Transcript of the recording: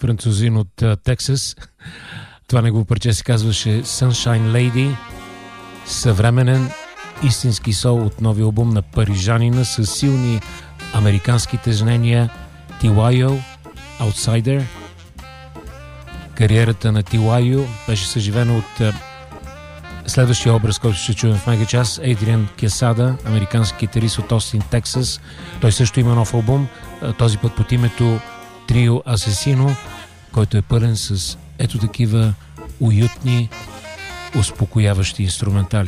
французин от Тексас. Това негово парче се казваше Sunshine Lady. Съвременен истински сол от новия албум на парижанина с силни американски тежнения Тилайо, Outsider. Кариерата на Тилайо беше съживена от следващия образ, който ще чуем в мега час, Адриан Кесада, американски китарист от Остин, Тексас. Той също има нов албум, този път под името Trio Assassino, който е пълен с ето такива уютни, успокояващи инструментали.